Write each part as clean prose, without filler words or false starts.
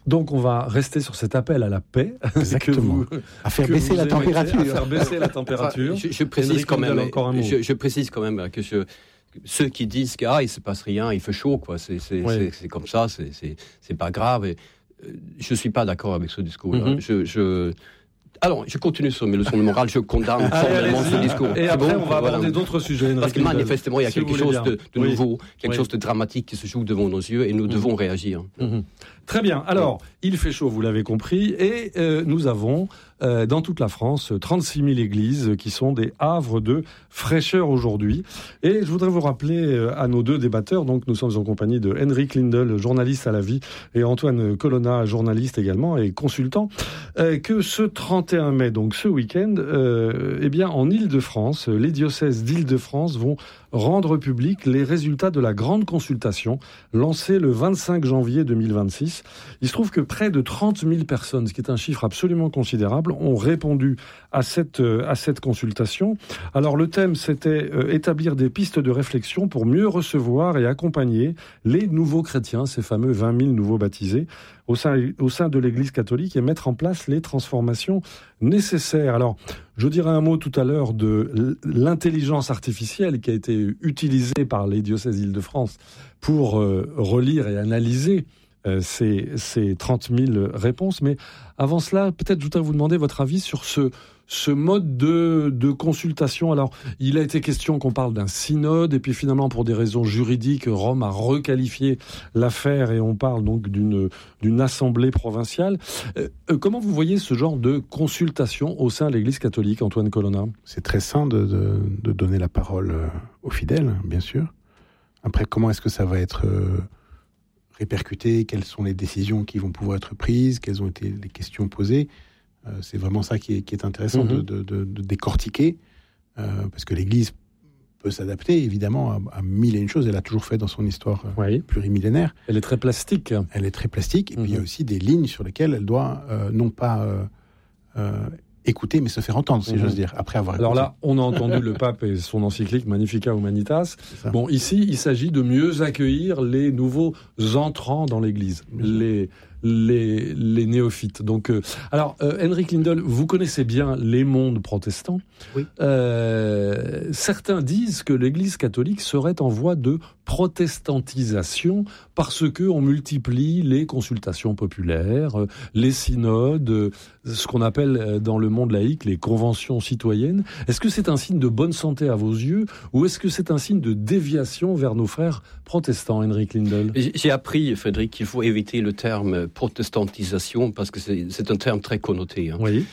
Donc on va rester sur cet appel à la paix. Exactement. À faire baisser la température. À faire baisser la température. Je précise quand même que ceux qui disent qu'il ne se passe rien, il fait chaud, quoi. C'est comme ça, c'est pas grave. Et, je ne suis pas d'accord avec ce discours-là. Alors, je continue sur mes leçons de morale, je condamne formellement ce discours. Et après, on va aborder d'autres sujets. Parce que manifestement, il y a quelque chose de nouveau, quelque chose de dramatique qui se joue devant nos yeux et nous devons réagir. Très bien. Alors, il fait chaud, vous l'avez compris, et nous avons dans toute la France 36 000 églises qui sont des havres de fraîcheur aujourd'hui. Et je voudrais vous rappeler à nos deux débatteurs, donc nous sommes en compagnie de Henrik Lindel, journaliste à la vie, et Antoine Colonna, journaliste également et consultant, que ce 31 mai, donc ce week-end, eh bien en Île-de-France, les diocèses d'Île-de-France vont rendre public les résultats de la grande consultation lancée le 25 janvier 2026. Il se trouve que près de 30 000 personnes, ce qui est un chiffre absolument considérable, ont répondu à cette consultation. Alors le thème, c'était établir des pistes de réflexion pour mieux recevoir et accompagner les nouveaux chrétiens, ces fameux 20 000 nouveaux baptisés, au sein de l'Église catholique et mettre en place les transformations nécessaires. Alors, je dirai un mot tout à l'heure de l'intelligence artificielle qui a été utilisée par les diocèses d'Île-de-France pour relire et analyser ces 30 000 réponses. Mais avant cela, peut-être je voudrais vous demander votre avis sur ce mode de consultation. Alors, il a été question qu'on parle d'un synode, et puis finalement, pour des raisons juridiques, Rome a requalifié l'affaire et on parle donc d'une assemblée provinciale. Comment vous voyez ce genre de consultation au sein de l'Église catholique, Antoine Colonna ? C'est très sain de donner la parole aux fidèles, bien sûr. Après, comment est-ce que ça va être répercuté ? Quelles sont les décisions qui vont pouvoir être prises ? Quelles ont été les questions posées ? C'est vraiment ça qui est intéressant de décortiquer, parce que l'Église peut s'adapter, évidemment, à mille et une choses. Elle a toujours fait dans son histoire plurimillénaire. Elle est très plastique. Et puis il y a aussi des lignes sur lesquelles elle doit non pas écouter, mais se faire entendre, si j'ose dire, après avoir écouté. Alors là, on a entendu le pape et son encyclique Magnificat Humanitas. Bon, ici, il s'agit de mieux accueillir les nouveaux entrants dans l'Église, les néophytes. Donc, alors, Henrik Lindel, vous connaissez bien les mondes protestants. Oui. Certains disent que l'Église catholique serait en voie de protestantisation parce que on multiplie les consultations populaires, les synodes, ce qu'on appelle dans le monde laïque les conventions citoyennes. Est-ce que c'est un signe de bonne santé à vos yeux ou est-ce que c'est un signe de déviation vers nos frères protestants, Henrik Lindel ? J'ai appris, Frédéric, qu'il faut éviter le terme protestantisation parce que c'est un terme très connoté. Hein. Oui.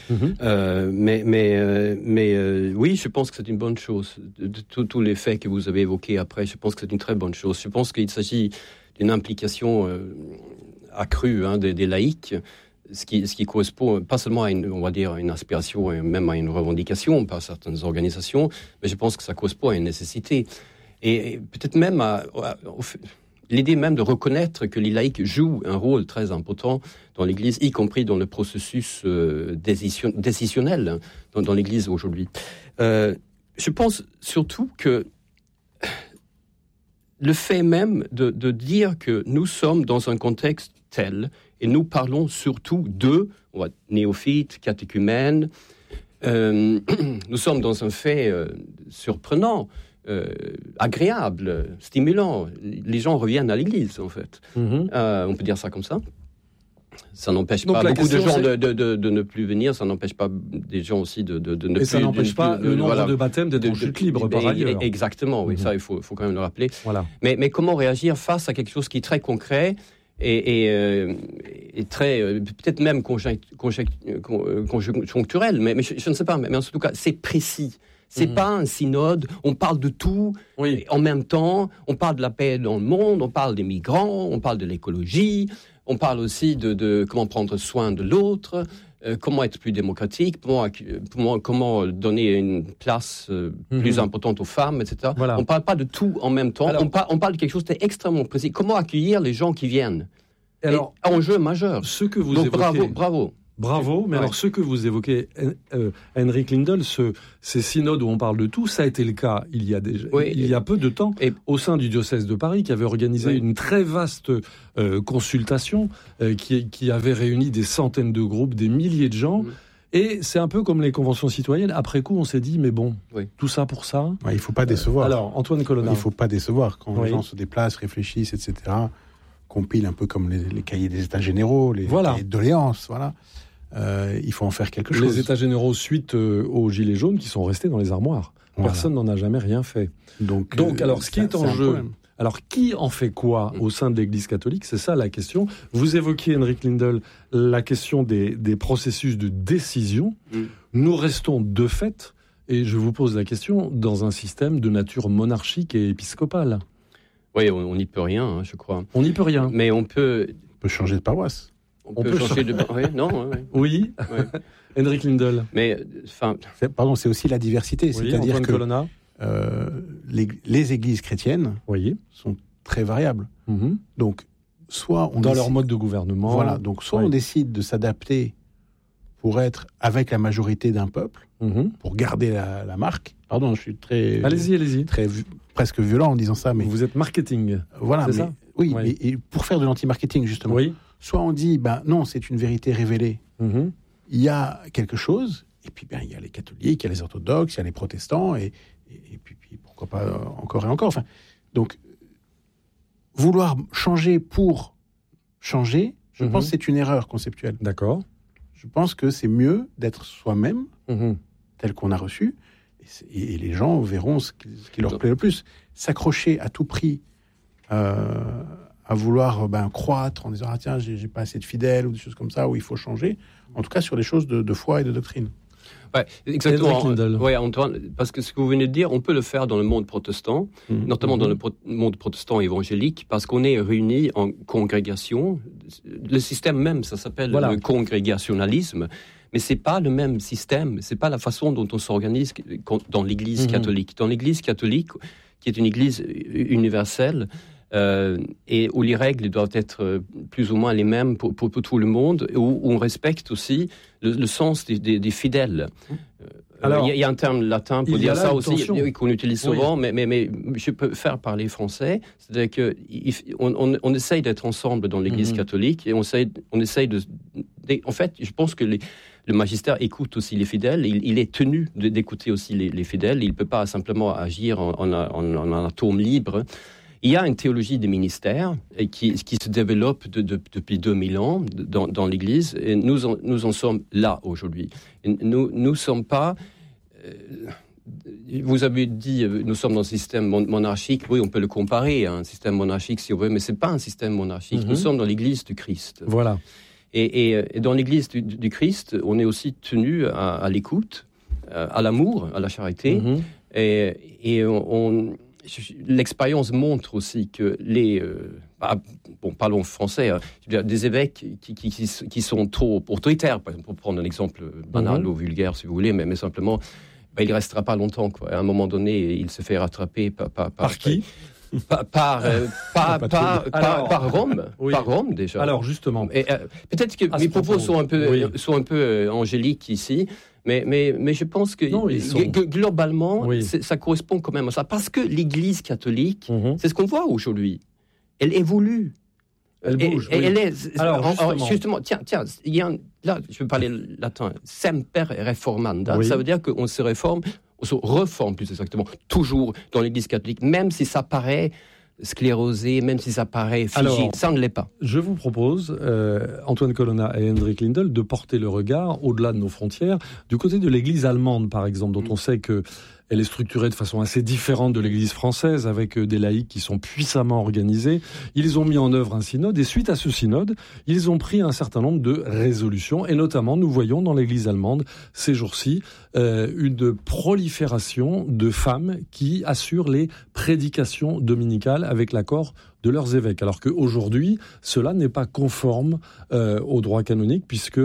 Oui, je pense que c'est une bonne chose. De tous les faits que vous avez évoqués après, je pense que c'est une très bonne chose. Je pense qu'il s'agit d'une implication accrue des laïcs, ce qui correspond pas seulement à une aspiration et même à une revendication par certaines organisations, mais je pense que ça correspond à une nécessité. Et peut-être même l'idée même de reconnaître que les laïcs jouent un rôle très important dans l'Église, y compris dans le processus décisionnel dans l'Église aujourd'hui. Je pense surtout que le fait même de dire que nous sommes dans un contexte tel, et nous parlons surtout de néophytes, catéchumènes, nous sommes dans un fait surprenant, agréable, stimulant. Les gens reviennent à l'Église, en fait. On peut dire ça comme ça. Ça n'empêche pas beaucoup de gens de ne plus venir, ça n'empêche pas des gens aussi de ne plus... Et ça n'empêche pas le nombre de baptêmes d'être en chute libre par ailleurs. Exactement, oui, ça il faut quand même le rappeler. Voilà. Mais comment réagir face à quelque chose qui est très concret et très, peut-être même conjoncturel, mais je ne sais pas, mais en tout cas, c'est précis. C'est pas un synode, on parle de tout en même temps, on parle de la paix dans le monde, on parle des migrants, on parle de l'écologie, on parle aussi de comment prendre soin de l'autre, comment être plus démocratique, comment donner une place plus importante aux femmes, etc. Voilà. On ne parle pas de tout en même temps, alors, on parle de quelque chose d'extrêmement précis. Comment accueillir les gens qui viennent ? Alors, enjeu majeur. Ce que vous Donc, évoquez... bravo. Bravo, mais alors ce que vous évoquez, Henrik Lindell, ces synodes où on parle de tout, ça a été le cas il y a peu de temps, au sein du diocèse de Paris, qui avait organisé une très vaste consultation, qui avait réuni des centaines de groupes, des milliers de gens. Et c'est un peu comme les conventions citoyennes. Après coup, on s'est dit, mais bon, tout ça pour ça. Il ne faut pas décevoir. Alors, Antoine Colonna. Il ne faut pas décevoir. Quand les gens se déplacent, réfléchissent, etc., compilent un peu comme les cahiers des états généraux, les cahiers de doléances, voilà. Il faut en faire quelque chose. Les états généraux suite aux gilets jaunes qui sont restés dans les armoires. Voilà. Personne n'en a jamais rien fait. Donc alors, ce qui est en jeu... Alors, qui en fait quoi au sein de l'Église catholique ? C'est ça la question. Vous évoquiez, Henrik Lindell, la question des processus de décision. Nous restons de fait, et je vous pose la question, dans un système de nature monarchique et épiscopale. Oui, on n'y peut rien, je crois. On n'y peut rien. Mais on peut changer de paroisse. On peut changer de... Oui. Henrik Lindell. Mais, c'est aussi la diversité. C'est-à-dire que Colonna. Les églises chrétiennes sont très variables. Donc, soit on dans leur mode de gouvernement. Voilà. Donc, soit on décide de s'adapter pour être avec la majorité d'un peuple, pour garder la marque. Pardon, je suis très... Allez-y. Très presque violent en disant ça, mais... Vous êtes marketing. Voilà, c'est ça ? Oui, mais et pour faire de l'anti-marketing, justement. Oui. Soit on dit, non, c'est une vérité révélée. Il y a quelque chose, et puis il y a les catholiques, il y a les orthodoxes, il y a les protestants, et puis pourquoi pas encore et encore. Enfin, donc, vouloir changer pour changer, je pense que c'est une erreur conceptuelle. D'accord. Je pense que c'est mieux d'être soi-même, tel qu'on a reçu, et les gens verront ce qui leur plaît le plus. S'accrocher à tout prix à vouloir croître en disant « Ah tiens, j'ai pas assez de fidèles » ou des choses comme ça, où il faut changer. En tout cas, sur les choses de foi et de doctrine. Ouais, exactement. Ouais, Antoine, parce que ce que vous venez de dire, on peut le faire dans le monde protestant, notamment dans le monde protestant évangélique, parce qu'on est réunis en congrégation. Le système même, ça s'appelle le congrégationalisme, mais c'est pas le même système, c'est pas la façon dont on s'organise dans l'Église catholique. Dans l'Église catholique, qui est une Église universelle, et où les règles doivent être plus ou moins les mêmes pour tout le monde, où on respecte aussi le sens des fidèles. Alors, il y a un terme latin pour dire ça aussi, qu'on utilise souvent, mais je peux faire parler français. C'est-à-dire qu'on essaye d'être ensemble dans l'Église catholique, et on essaye de... En fait, je pense que le magistère écoute aussi les fidèles. Il est tenu d'écouter aussi les fidèles. Il ne peut pas simplement agir en atome libre. Il y a une théologie des ministères qui se développe depuis 2000 ans dans l'Église, et nous en sommes là aujourd'hui. Nous ne sommes pas... vous avez dit, nous sommes dans un système monarchique. Oui, on peut le comparer à un système monarchique si on veut, mais ce n'est pas un système monarchique. Nous sommes dans l'Église du Christ. Voilà. Et dans l'Église du Christ, on est aussi tenu à l'écoute, à l'amour, à la charité, et l'expérience montre aussi que parlons français, des évêques qui sont trop autoritaires, pour prendre un exemple banal ou vulgaire si vous voulez, mais simplement, il ne restera pas longtemps, quoi. À un moment donné, il se fait rattraper par qui ? Par Rome, par Rome déjà. Alors justement, peut-être que mes propos sont un peu angéliques ici, mais je pense que globalement, ça correspond quand même à ça, parce que l'Église catholique, c'est ce qu'on voit aujourd'hui. Elle évolue. Elle bouge. Elle est. Alors justement, tiens, il y a là, je vais parler latin. Semper reformanda. Ça veut dire qu'on se réforme. On se reforme plus exactement, toujours dans l'Église catholique, même si ça paraît sclérosé, même si ça paraît figé, alors, ça ne l'est pas. Je vous propose, Antoine Colonna et Henrik Lindell, de porter le regard au-delà de nos frontières, du côté de l'Église allemande, par exemple, dont on sait que elle est structurée de façon assez différente de l'Église française, avec des laïcs qui sont puissamment organisés. Ils ont mis en œuvre un synode, et suite à ce synode, ils ont pris un certain nombre de résolutions, et notamment, nous voyons dans l'Église allemande, ces jours-ci, une prolifération de femmes qui assurent les prédications dominicales avec l'accord de leurs évêques, alors qu'aujourd'hui, cela n'est pas conforme au droit canonique, puisque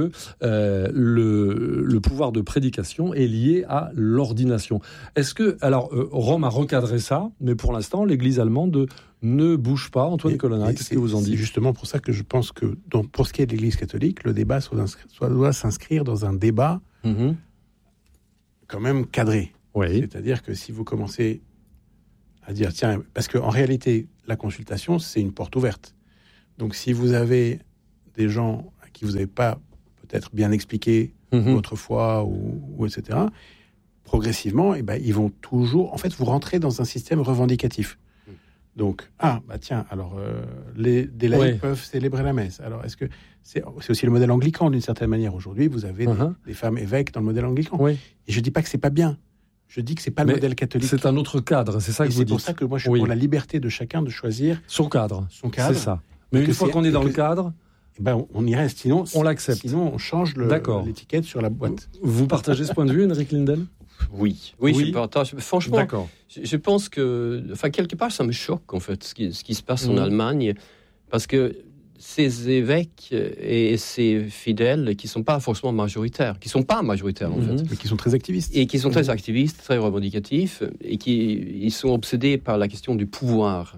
le pouvoir de prédication est lié à l'ordination. Est-ce que, alors, Rome a recadré ça, mais pour l'instant, l'Église allemande ne bouge pas. Antoine Colonna, qu'est-ce que vous en dites ? C'est justement pour ça que je pense que, pour ce qui est de l'Église catholique, le débat doit s'inscrire dans un débat quand même cadré. Oui. C'est-à-dire que si vous commencez à dire, tiens, parce qu'en réalité, la consultation, c'est une porte ouverte. Donc si vous avez des gens à qui vous n'avez pas peut-être bien expliqué votre foi ou etc., progressivement, ils vont toujours... En fait, vous rentrez dans un système revendicatif. Donc, tiens, alors, des laïcs peuvent célébrer la messe. Alors, est-ce que... C'est aussi le modèle anglican, d'une certaine manière. Aujourd'hui, vous avez des femmes évêques dans le modèle anglican. Oui. Et je ne dis pas que ce n'est pas bien. Je dis que ce n'est pas le modèle catholique. C'est un autre cadre, c'est ça que vous dites. C'est pour ça que moi, je suis pour la liberté de chacun de choisir... Son cadre. C'est ça. Mais une fois qu'on est dans le cadre... on y reste, sinon on l'accepte. Sinon, on change l'étiquette sur la boîte. Vous partagez ce point de vue, Henrik Lindell ? Oui, je partage. Franchement, je pense que, quelque part, ça me choque en fait ce qui se passe en Allemagne, parce que ces évêques et ces fidèles qui sont pas forcément majoritaires, en fait, mais qui sont très activistes et qui sont très activistes, très revendicatifs, et ils sont obsédés par la question du pouvoir.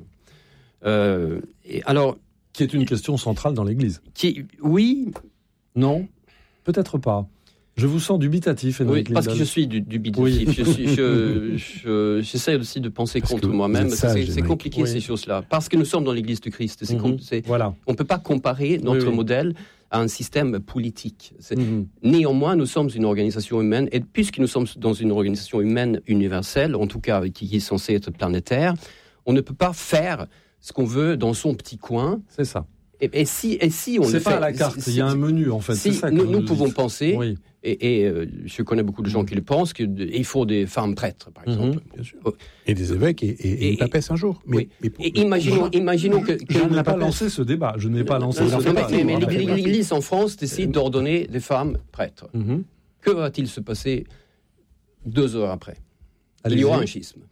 Qui est une question centrale dans l'Église. Oui. Non, peut-être pas. Je vous sens dubitatif, Henrik Lindell. Parce que je suis dubitatif. Oui. J'essaie aussi de penser contre moi-même. C'est compliqué, ces choses-là. Parce que nous sommes dans l'Église du Christ. On ne peut pas comparer notre modèle à un système politique. Néanmoins, nous sommes une organisation humaine, et puisque nous sommes dans une organisation humaine universelle, en tout cas qui est censée être planétaire, on ne peut pas faire ce qu'on veut dans son petit coin. C'est ça. Et si on le fait... C'est pas à la carte, il y a un menu, en fait. Si nous pouvons penser, et je connais beaucoup de gens qui le pensent, qu'il faut des femmes prêtres, par exemple. Bien sûr. Et des évêques et une papesse un jour. Mais imaginons que... Je n'ai pas lancé ce débat. Mais l'Église en France décide d'ordonner des femmes prêtres. Que va-t-il se passer 2 heures après ? Il y aura un schisme.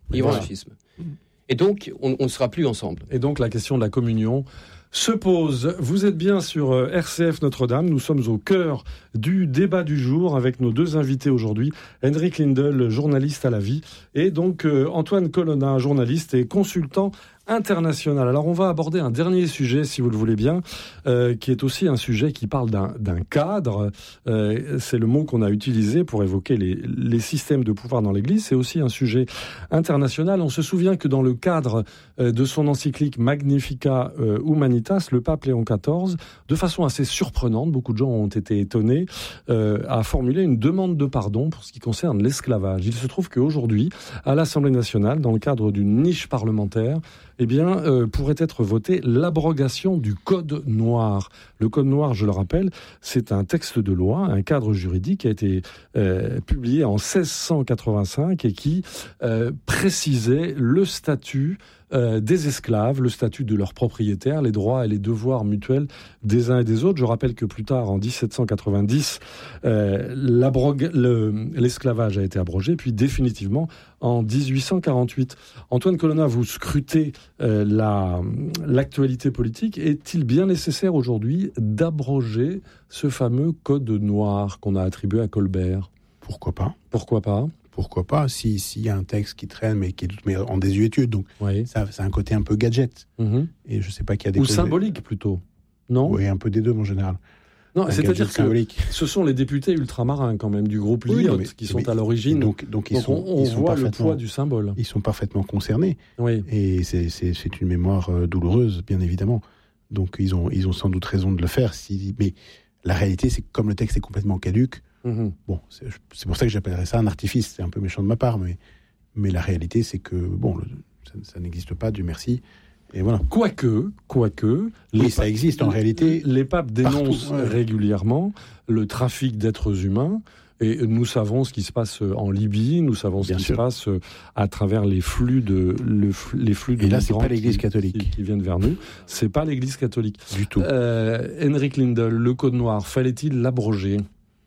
Et donc, on ne sera plus ensemble. Et donc, la question de la communion se pose. Vous êtes bien sur RCF Notre-Dame. Nous sommes au cœur du débat du jour avec nos 2 invités aujourd'hui. Henrik Lindell, journaliste à la vie, et donc Antoine Colonna, journaliste et consultant international. Alors on va aborder un dernier sujet, si vous le voulez bien, qui est aussi un sujet qui parle d'un cadre. C'est le mot qu'on a utilisé pour évoquer les systèmes de pouvoir dans l'Église. C'est aussi un sujet international. On se souvient que dans le cadre de son encyclique Magnificat Humanitas, le pape Léon XIV, de façon assez surprenante, beaucoup de gens ont été étonnés, a formulé une demande de pardon pour ce qui concerne l'esclavage. Il se trouve qu'aujourd'hui, à l'Assemblée nationale, dans le cadre d'une niche parlementaire, pourrait être votée l'abrogation du Code noir. Le Code noir, je le rappelle, c'est un texte de loi, un cadre juridique qui a été publié en 1685 et qui précisait le statut des esclaves, le statut de leurs propriétaires, les droits et les devoirs mutuels des uns et des autres. Je rappelle que plus tard, en 1790, l'esclavage a été abrogé, puis définitivement en 1848. Antoine Colonna, vous scrutez l'actualité politique. Est-il bien nécessaire aujourd'hui d'abroger ce fameux Code noir qu'on a attribué à Colbert ? Pourquoi pas ? Pourquoi pas s'il y a un texte qui traîne mais qui est en désuétude, donc ça a un côté un peu gadget. Et je sais pas qu'il y a des... Ou symbolique plutôt, non ? Oui, un peu des deux en général. Non, c'est-à-dire que ce sont les députés ultramarins quand même du groupe Lyotte qui sont à l'origine. Donc on voit le poids du symbole. Ils sont parfaitement concernés. Oui. Et c'est une mémoire douloureuse, bien évidemment. Donc ils ont sans doute raison de le faire. Mais la réalité, c'est que comme le texte est complètement caduc, bon, c'est pour ça que j'appellerais ça un artifice. C'est un peu méchant de ma part, mais la réalité, c'est que ça n'existe pas, Dieu merci. Et voilà. Quoique, ça existe en réalité. Les papes dénoncent régulièrement le trafic d'êtres humains. Et nous savons ce qui se passe en Libye, nous savons ce qui se passe à travers les flux de et là, c'est pas l'Église catholique qui viennent vers nous. C'est pas l'Église catholique du tout. Henrik Lindell, le Code noir, fallait-il l'abroger ?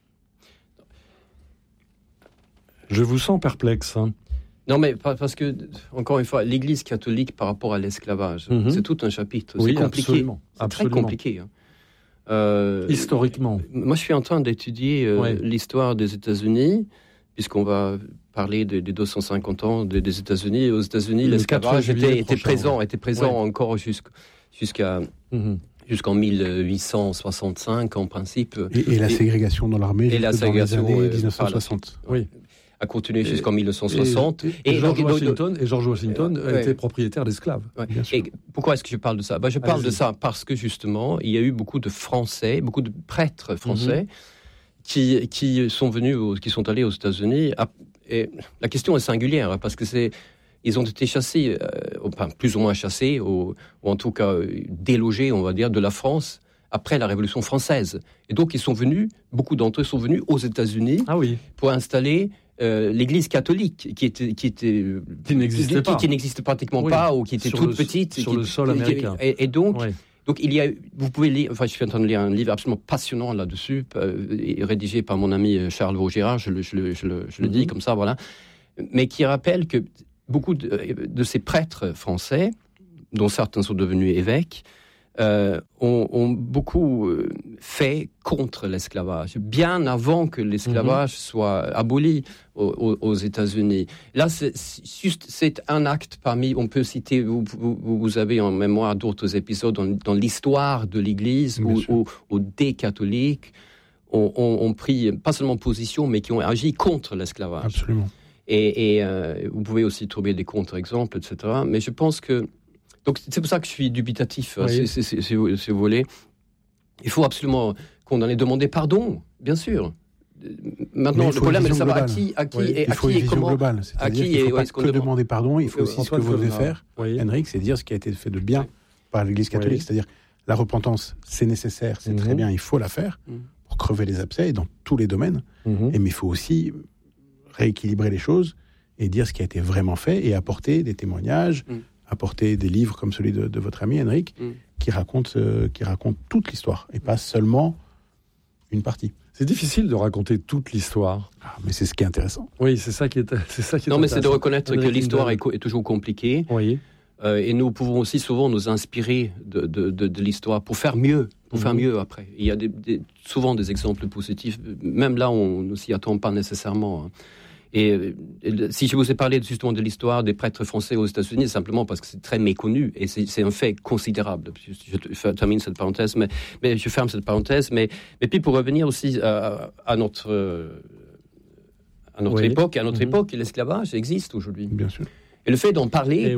Je vous sens perplexe. Non, mais parce que, encore une fois, l'Église catholique par rapport à l'esclavage, c'est tout un chapitre. Oui, c'est compliqué. Absolument. C'est très compliqué. Historiquement. Moi, je suis en train d'étudier l'histoire des États-Unis, puisqu'on va parler des 250 ans des États-Unis. Aux États-Unis, l'esclavage était présent encore jusqu'en 1865 en principe. Et la ségrégation dans l'armée et la ségrégation dans les années 1960. A continué jusqu'en 1960. Et George Washington était propriétaire d'esclaves. Ouais. Et pourquoi est-ce que je parle de ça ? Je parle de ça parce que justement, il y a eu beaucoup de Français, beaucoup de prêtres français qui sont allés aux États-Unis. Et la question est singulière parce que ils ont été chassés, plus ou moins chassés, ou en tout cas délogés, on va dire, de la France après la Révolution française. Et donc, beaucoup d'entre eux sont venus aux États-Unis pour installer l'Église catholique, qui n'existe pratiquement pas, ou qui était toute petite. Sur le sol américain. Et donc, vous pouvez lire, je suis en train de lire un livre absolument passionnant là-dessus, rédigé par mon ami Charles Vaugirard, je le dis comme ça, voilà, mais qui rappelle que beaucoup de ces prêtres français, dont certains sont devenus évêques, ont beaucoup fait contre l'esclavage, bien avant que l'esclavage soit aboli aux États-Unis. Là, c'est un acte parmi, on peut citer, vous avez en mémoire d'autres épisodes dans l'histoire de l'Église où des catholiques ont pris pas seulement position, mais qui ont agi contre l'esclavage. Absolument. Et vous pouvez aussi trouver des contre-exemples, etc. Mais je pense que... Donc c'est pour ça que je suis dubitatif, si vous voulez. Il faut absolument condamner, demander pardon, bien sûr. Maintenant, le problème est de savoir à qui il faut une vision globale. C'est-à-dire qu'il ne faut pas que demander pardon, il faut aussi ce que vous devez faire, Henrik, c'est dire ce qui a été fait de bien par l'Église catholique. C'est-à-dire la repentance, c'est nécessaire, c'est très bien, il faut la faire pour crever les abcès et dans tous les domaines. Mais il faut aussi rééquilibrer les choses et dire ce qui a été vraiment fait et apporter des témoignages, apporter des livres comme celui de votre ami Henrik, qui raconte toute l'histoire et pas seulement une partie. C'est difficile de raconter toute l'histoire. Mais c'est ce qui est intéressant. Oui, c'est ça qui est non, mais c'est de reconnaître que l'histoire est toujours compliquée. Oui. Et nous pouvons aussi souvent nous inspirer de l'histoire pour faire mieux. Faire mieux après. Il y a souvent des exemples positifs. Même là, on ne s'y attend pas nécessairement. Et si je vous ai parlé justement de l'histoire des prêtres français aux États-Unis, c'est simplement parce que c'est très méconnu et c'est un fait considérable. Je termine cette parenthèse, mais je ferme cette parenthèse. Mais puis pour revenir aussi à notre époque, l'esclavage existe aujourd'hui. Bien sûr. Et le fait d'en parler,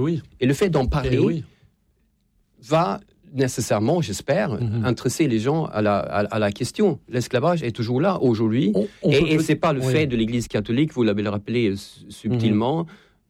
va nécessairement, j'espère, intéresser les gens à la question. L'esclavage est toujours là aujourd'hui, et c'est pas le fait de l'Église catholique, vous l'avez rappelé subtilement,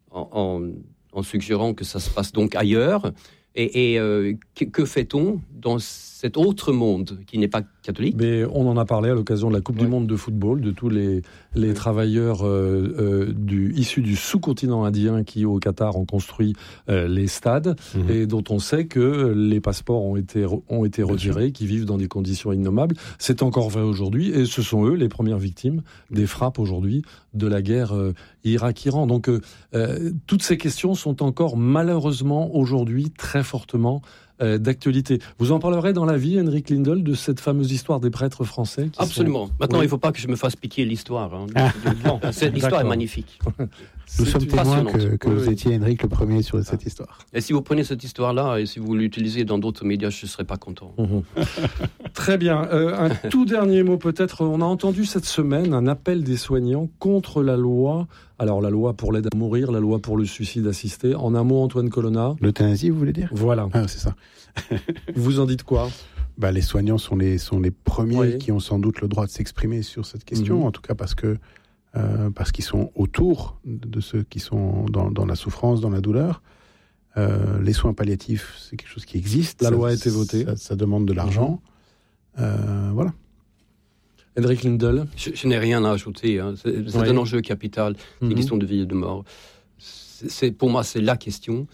en suggérant que ça se passe donc ailleurs. Et que fait-on dans cet autre monde qui n'est pas catholique ? Mais on en a parlé à l'occasion de la Coupe du Monde de football, de tous les travailleurs issus du sous-continent indien qui, au Qatar, ont construit les stades et dont on sait que les passeports ont été retirés, qui vivent dans des conditions innommables. C'est encore vrai aujourd'hui et ce sont eux les premières victimes des frappes aujourd'hui de la guerre Irak-Iran. Donc toutes ces questions sont encore malheureusement aujourd'hui très fortement d'actualité. Vous en parlerez dans la vie, Henrik Lindell, de cette fameuse histoire des prêtres français Absolument. Maintenant, il ne faut pas que je me fasse piquer l'histoire. L'histoire est magnifique. Nous sommes témoins que vous étiez, Henrik, le premier sur cette histoire. Et si vous prenez cette histoire-là et si vous l'utilisez dans d'autres médias, je ne serais pas content. Très bien. Un tout dernier mot peut-être. On a entendu cette semaine un appel des soignants contre la loi. Alors la loi pour l'aide à mourir, la loi pour le suicide assisté. En un mot, Antoine Colonna. L'euthanasie, vous voulez dire ? Voilà. C'est ça. Vous en dites quoi ? Les soignants sont les premiers qui ont sans doute le droit de s'exprimer sur cette question, en tout cas parce qu'ils sont autour de ceux qui sont dans la souffrance, dans la douleur. Les soins palliatifs, c'est quelque chose qui existe. La loi a été votée. Ça demande de l'argent. Voilà. Henrik Lindell. Je n'ai rien à ajouter. C'est un enjeu capital. C'est une question de vie et de mort. Pour moi, c'est la question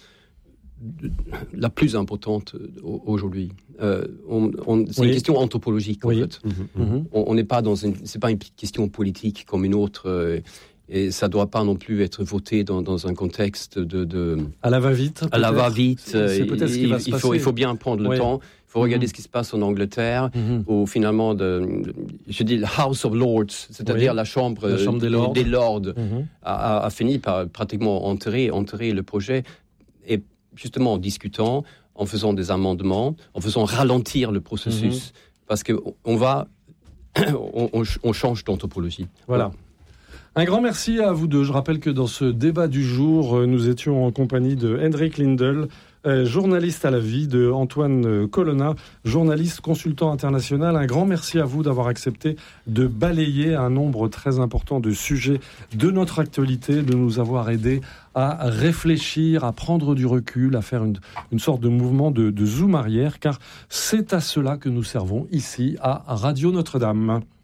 la plus importante aujourd'hui. C'est une question anthropologique, en fait. On n'est pas c'est pas une question politique comme une autre, et ça ne doit pas non plus être voté dans un contexte de... À la va-vite. À la va-vite. C'est peut-être ce qui va se passer. Il faut bien prendre le temps. Il faut regarder ce qui se passe en Angleterre, où finalement, je dis House of Lords, c'est-à-dire la chambre des Lords a fini par pratiquement enterrer le projet. Et justement, en discutant, en faisant des amendements, en faisant ralentir le processus, parce qu'on on change d'anthropologie. Voilà. Un grand merci à vous deux. Je rappelle que dans ce débat du jour, nous étions en compagnie de Hendrik Lindell, journaliste à la vie, de Antoine Colonna, journaliste consultant international. Un grand merci à vous d'avoir accepté de balayer un nombre très important de sujets de notre actualité, de nous avoir aidés à réfléchir, à prendre du recul, à faire une sorte de mouvement de zoom arrière, car c'est à cela que nous servons ici à Radio Notre-Dame.